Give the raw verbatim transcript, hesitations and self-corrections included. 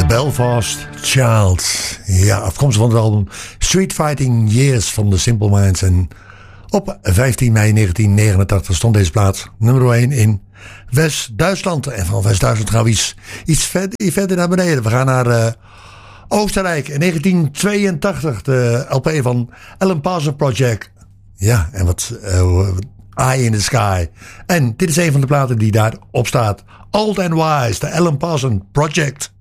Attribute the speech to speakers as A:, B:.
A: Belfast Child. Ja, afkomstig van het album Street Fighting Years van The Simple Minds. En op vijftien mei negentien negenentachtig stond deze plaat nummer één in West-Duitsland. En van West-Duitsland gaan we iets, iets verder, verder naar beneden. We gaan naar uh, Oostenrijk in negentien tweeëntachtig. De L P van Alan Parsons Project. Ja, en wat uh, Eye in the Sky. En dit is een van de platen die daarop staat. Old and Wise, de Alan Parsons Project.